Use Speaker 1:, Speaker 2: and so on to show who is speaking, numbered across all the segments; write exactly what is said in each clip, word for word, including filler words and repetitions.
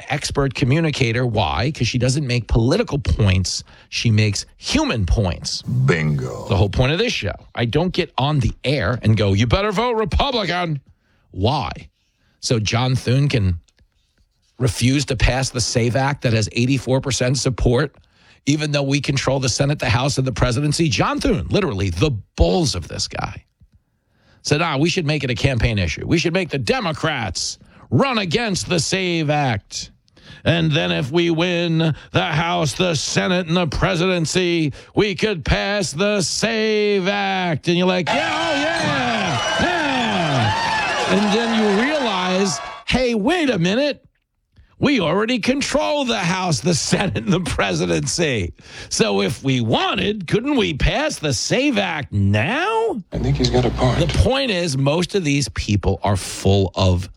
Speaker 1: expert communicator. Why? Because she doesn't make political points. She makes human points.
Speaker 2: Bingo.
Speaker 1: The whole point of this show. I don't get on the air and go, you better vote Republican. Why? So John Thune can refuse to pass the SAVE Act that has eighty-four percent support, even though we control the Senate, the House, and the presidency. John Thune, literally the balls of this guy, said, ah, we should make it a campaign issue. We should make the Democrats run against the SAVE Act. And then if we win the House, the Senate, and the presidency, we could pass the SAVE Act. And you're like, yeah, oh, yeah, yeah. And then you realize, hey, wait a minute. We already control the House, the Senate, and the presidency. So if we wanted, couldn't we pass the SAVE Act now?
Speaker 2: I think he's got a point.
Speaker 1: The point is, most of these people are full of.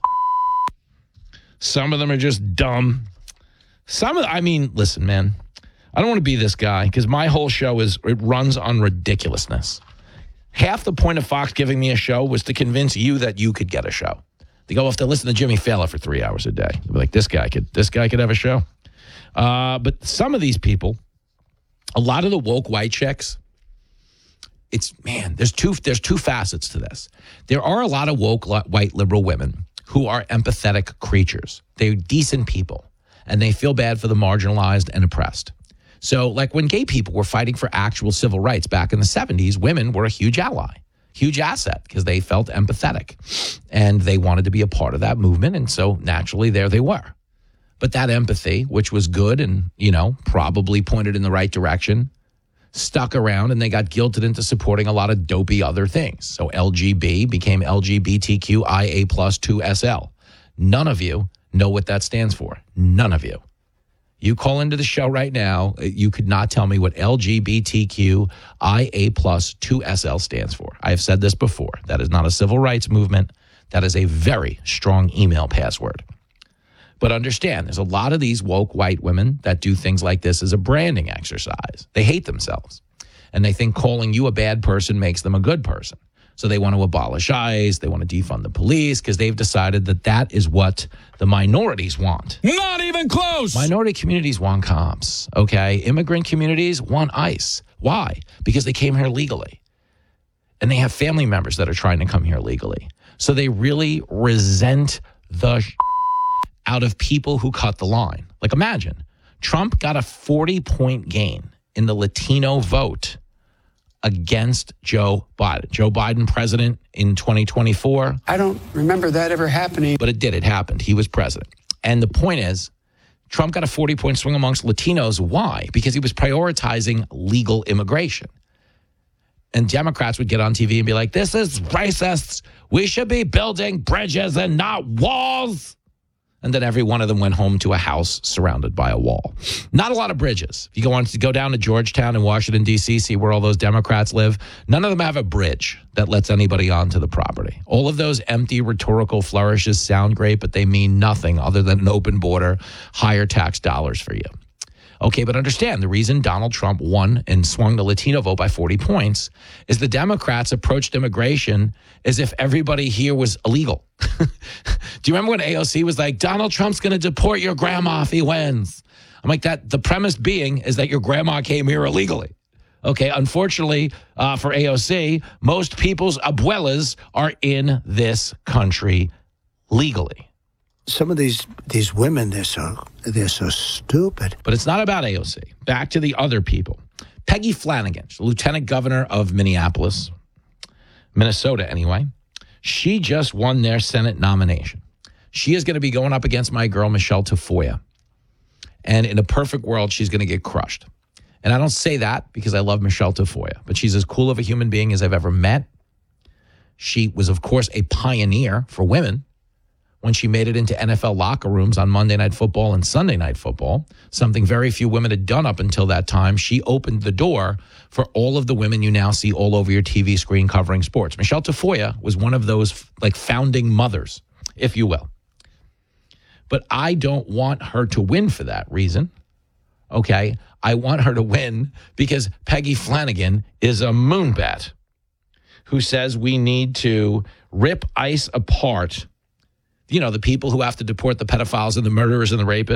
Speaker 1: Some of them are just dumb. Some of, I mean, listen, man, I don't want to be this guy because my whole show is, it runs on ridiculousness. Half the point of Fox giving me a show was to convince you that you could get a show. They go off to listen to Jimmy Fallon for three hours a day. They'll be like, this guy could, this guy could have a show. Uh, but some of these people, a lot of the woke white chicks, it's, man, there's two, there's two facets to this. There are a lot of woke white liberal women who are empathetic creatures. They're decent people, and they feel bad for the marginalized and oppressed. So, like when gay people were fighting for actual civil rights back in the seventies, women were a huge ally, huge asset, because they felt empathetic, and they wanted to be a part of that movement, and so naturally there they were. But that empathy, which was good and, you know, probably pointed in the right direction, stuck around, and they got guilted into supporting a lot of dopey other things. So L G B became L G B T Q I A plus two S L. None of you know what that stands for. None of you. You call into the show right now, you could not tell me what L G B T Q I A plus two S L stands for. I have said this before. That is not a civil rights movement. That is a very strong email password. But understand, there's a lot of these woke white women that do things like this as a branding exercise. They hate themselves. And they think calling you a bad person makes them a good person. So they want to abolish ICE. They want to defund the police because they've decided that that is what the minorities want.
Speaker 3: Not even close.
Speaker 1: Minority communities want cops, okay? Immigrant communities want ICE. Why? Because they came here legally. And they have family members that are trying to come here legally. So they really resent the sh- out of people who cut the line. Like imagine, Trump got a forty-point gain in the Latino vote against Joe Biden. Joe Biden president in twenty twenty-four.
Speaker 4: I don't remember that ever happening.
Speaker 1: But it did. It happened. He was president. And the point is, Trump got a forty-point swing amongst Latinos. Why? Because he was prioritizing legal immigration. And Democrats would get on T V and be like, this is racist. We should be building bridges and not walls. And then every one of them went home to a house surrounded by a wall. Not a lot of bridges. If you go on to go down to Georgetown in Washington, D C, see where all those Democrats live, none of them have a bridge that lets anybody onto the property. All of those empty rhetorical flourishes sound great, but they mean nothing other than an open border, higher tax dollars for you. Okay, but understand, the reason Donald Trump won and swung the Latino vote by forty points is the Democrats approached immigration as if everybody here was illegal. Do you remember when A O C was like, Donald Trump's going to deport your grandma if he wins? I'm like, that. The premise being is that your grandma came here illegally. Okay, unfortunately uh, for A O C, most people's abuelas are in this country legally.
Speaker 4: Some of these these women, they're so they're so stupid.
Speaker 1: But it's not about A O C. Back to the other people. Peggy Flanagan, lieutenant governor of Minneapolis, Minnesota anyway. She just won their Senate nomination. She is going to be going up against my girl, Michelle Tafoya. And in a perfect world, she's going to get crushed. And I don't say that because I love Michelle Tafoya, but she's as cool of a human being as I've ever met. She was, of course, a pioneer for women when she made it into N F L locker rooms on Monday Night Football and Sunday Night Football, something very few women had done up until that time. She opened the door for all of the women you now see all over your T V screen covering sports. Michelle Tafoya was one of those like founding mothers, if you will. But I don't want her to win for that reason, okay? I want her to win because Peggy Flanagan is a moonbat who says we need to rip ICE apart. You know, the people who have to deport the pedophiles and the murderers and the rapists.